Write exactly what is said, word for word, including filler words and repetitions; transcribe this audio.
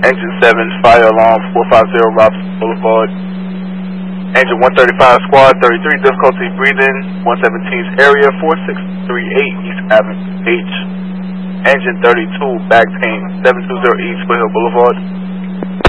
Engine seven, fire alarm, four five zero Robinson Boulevard. Engine one thirty-five, squad thirty-three, difficulty breathing, one seventeen's area, four six three eight East Avenue H. Engine thirty-two, back pain, seven two zero East Foothill Boulevard.